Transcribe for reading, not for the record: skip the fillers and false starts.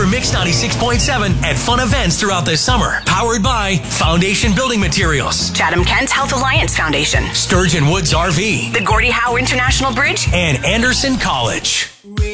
for Mix 96.7 at fun events throughout the summer. Powered by Foundation Building Materials, Chatham-Kent Health Alliance Foundation, Sturgeon Woods RV, the Gordie Howe International Bridge, and Anderson College.